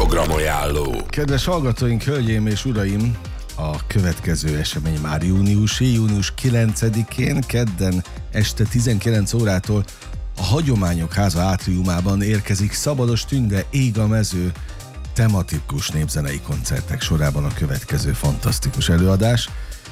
Programajánló. Kedves hallgatóink, hölgyeim és uraim, a következő esemény már június 9-én, kedden este 19 órától a Hagyományok Háza átriumában érkezik Szabados Tünde, Ég a mező tematikus népzenei koncertek sorában a következő fantasztikus előadás.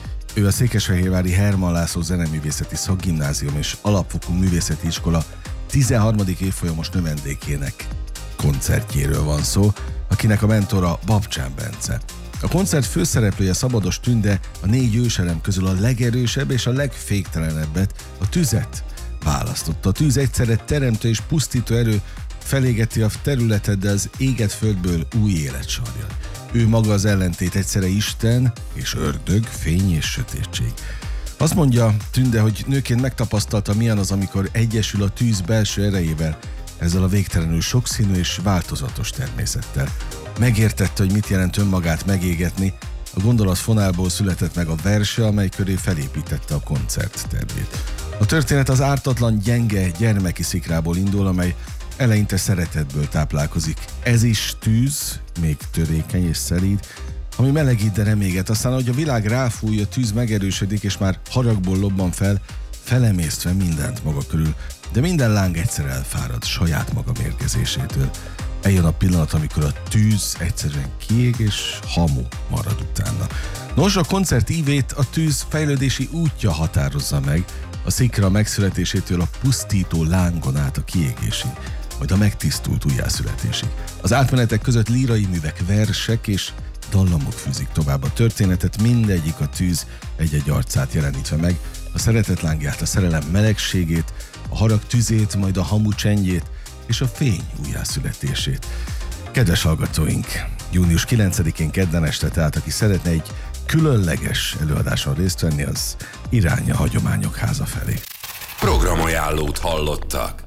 Ő a Székesfehérvári Hermann László Zeneművészeti Szakgimnázium és Alapfokú Művészeti Iskola 13. évfolyamos növendékének koncertjéről van szó, akinek a mentora Babcsán Bence. A koncert főszereplője Szabados Tünde a 4 őselem közül a legerősebb és a legféktelenebbet, a tüzet választotta. A tűz egyszerre teremtő és pusztító erő, felégeti a területet, de az égett földből új élet sarjad. Ő maga az ellentét, egyszerre Isten és ördög, fény és sötétség. Azt mondja Tünde, hogy nőként megtapasztalta, milyen az, amikor egyesül a tűz belső erejével, ezzel a végtelenül sokszínű és változatos természettel. Megértette, hogy mit jelent önmagát megégetni, a gondolatfonálból született meg a verse, amely köré felépítette a koncert tervét. A történet az ártatlan, gyenge gyermeki szikrából indul, amely eleinte szeretetből táplálkozik. Ez is tűz, még törékeny és szelíd, ami melegít, de nem éget. Aztán, ahogy a világ ráfúj, a tűz megerősödik, és már haragból lobban fel, felemésztve mindent maga körül, de minden láng egyszer elfárad saját maga mérgezésétől. Eljön a pillanat, amikor a tűz egyszerűen kiég, és hamu marad utána. Nos, a koncert ívét a tűz fejlődési útja határozza meg, a szikra megszületésétől a pusztító lángon át a kiégésig, majd a megtisztult újjászületésig. Az átmenetek között lírai művek, versek és dallamok fűzik tovább a történetet, mindegyik a tűz egy-egy arcát jelenítve meg, a szeretet lángját, a szerelem melegségét, a harag tüzét, majd a hamu csendjét és a fény újjászületését. Kedves hallgatóink, június 9-én kedden este, tehát aki szeretne egy különleges előadáson részt venni, az irány a Hagyományok Háza felé. Programajánlót hallottak.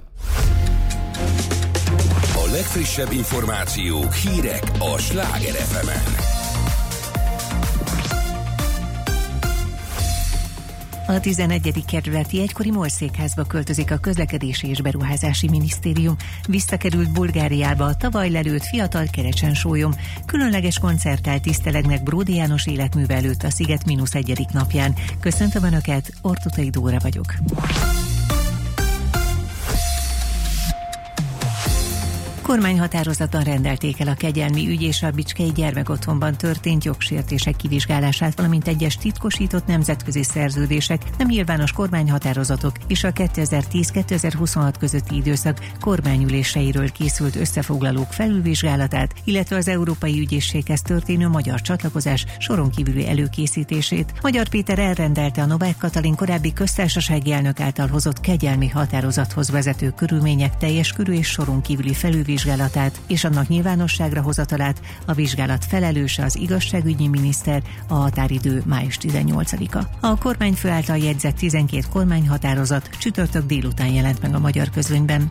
A legfrissebb információk, hírek a Sláger FM-en. A 11. kerületi egykori Molszékházba költözik a Közlekedési és Beruházási Minisztérium. Visszakerült Bulgáriába tavaly lelőtt fiatal kerecsensólyom. Különleges koncerttel tisztelegnek Bródi János életműve előtt a Sziget -1. napján. Köszöntöm Önöket, Ortutai Dóra vagyok. Kormányhatározatban rendelték el a Kegyelmi ügy és a Bicskei gyermekotthonban történt jogsértések kivizsgálását, valamint egyes titkosított nemzetközi szerződések, nem nyilvános kormányhatározatok és a 2010-2026 közötti időszak kormányüléseiről készült összefoglalók felülvizsgálatát, illetve az Európai Ügyészséghez történő magyar csatlakozás soron kívüli előkészítését. Magyar Péter elrendelte a Novák Katalin korábbi köztársasági elnök által hozott kegyelmi határozathoz vezető körülmények teljes körű és soron kívüli felülvizsgálatát és annak nyilvánosságra hozatalát. A vizsgálat felelőse az igazságügyi miniszter, a határidő május 18-a. A kormányfő által jegyzett 12 kormányhatározat csütörtök délután jelent meg a magyar közlönyben.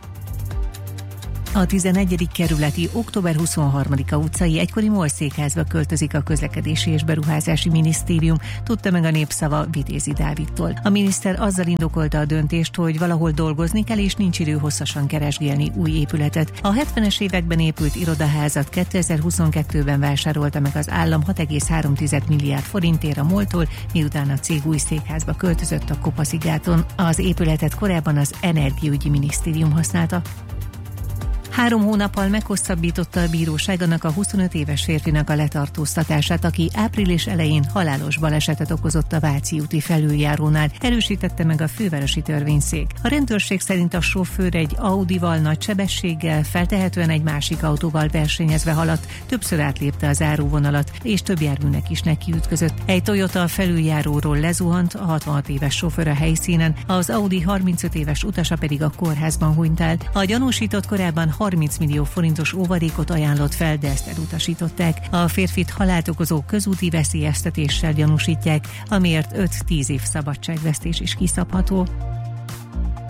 A 11. kerületi október 23-a utcai egykori Molszékházba költözik a Közlekedési és Beruházási Minisztérium, tudta meg a Népszava Vitézi Dávidtól. A miniszter azzal indokolta a döntést, hogy valahol dolgozni kell, és nincs idő hosszasan keresgélni új épületet. A 70-es években épült irodaházat 2022-ben vásárolta meg az állam 6,3 milliárd forintért a MOL-tól, miután a cég új székházba költözött a Kopaszigáton. Az épületet korábban az Energiaügyi Minisztérium használta. 3 hónappal meghosszabbította a bíróság annak a 25 éves férfinak a letartóztatását, aki április elején halálos balesetet okozott a Váci úti felüljárónál, erősítette meg a fővárosi törvényszék. A rendőrség szerint a sofőr egy Audival nagy sebességgel, feltehetően egy másik autóval versenyezve haladt, többször átlépte a záróvonalat, és több járműnek is nekiütközött. Egy Toyota a felüljáróról lezuhant, a 66 éves sofőr a helyszínen, az Audi 35 éves utasa pedig a kórházban hunyt el. A gyanúsított korábban 30 millió forintos óvadékot ajánlott fel, de ezt elutasították. A férfit halált okozó közúti veszélyeztetéssel gyanúsítják, amiért 5-10 év szabadságvesztés is kiszabható.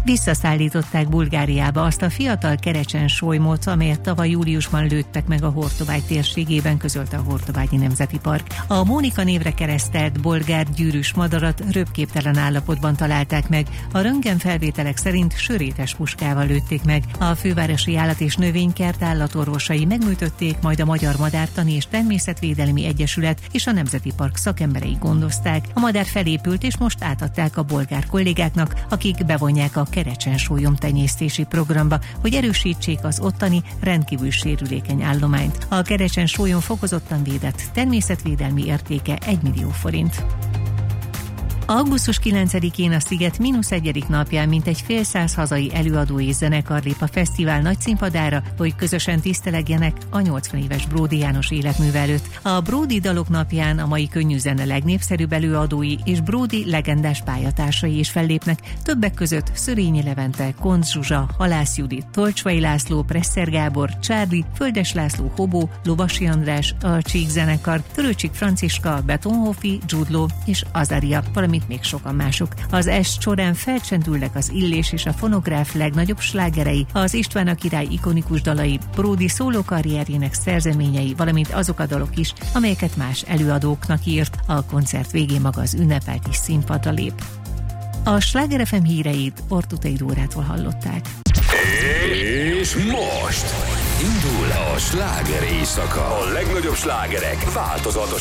Visszaszállították Bulgáriába azt a fiatal Kerecsen solymot, amelyet tavaly júliusban lőttek meg a Hortobágy térségében, közölte a Hortobágyi Nemzeti Park. A Mónika névre keresztelt bolgár gyűrűs madarat röpképtelen állapotban találták meg. A röntgenfelvételek szerint sörétes puskával lőtték meg. A Fővárosi Állat- és Növénykert állatorvosai megműtötték, majd a Magyar Madártani és Természetvédelmi Egyesület és a Nemzeti Park szakemberei gondozták. A madár felépült, és most átadták a bolgár kollégáknak, akik bevonják a Kerecsen-sólyom tenyésztési programba, hogy erősítsék az ottani rendkívül sérülékeny állományt. A Kerecsen-sólyom fokozottan védett, természetvédelmi értéke 1 millió forint. Augusztus 9-én a Sziget -1. napján mintegy fél száz hazai előadó és zenekar lép a fesztivál nagyszínpadára, hogy közösen tisztelegjenek a 80 éves Bródy János életműve előtt. A Bródy dalok napján a mai könnyű zene legnépszerűbb előadói és Bródy legendás pályatársai is fellépnek, többek között Szörényi Levente, Koncz Zsuzsa, Halász Judit, Tolcsvai László, Presser Gábor, Csárli, Földes László Hobó, Lovasi András, a Csík zenekar, Törőcsik Franciska, Betonhofi, Judló és Azaria, valamint még sokan mások. Az est során felcsendülnek az Illés és a Fonográf legnagyobb slágerei, az István a király ikonikus dalai, Bródy szólókarrierjének szerzeményei, valamint azok a dalok is, amelyeket más előadóknak írt. A koncert végén maga az ünnepelt is színpadra lép. A Sláger FM híreit Ortutai Dórától hallották. És most indul a sláger éjszaka. A legnagyobb slágerek változatos